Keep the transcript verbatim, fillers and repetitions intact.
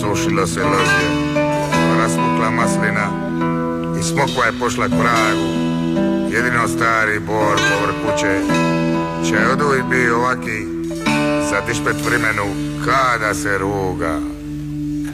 Osušilo se ložje, raspukla maslina i smokva je pošla k vragu. Jedino stari bor povr kuće će oduj bi ovaki za dišpet vremenu kada se ruga.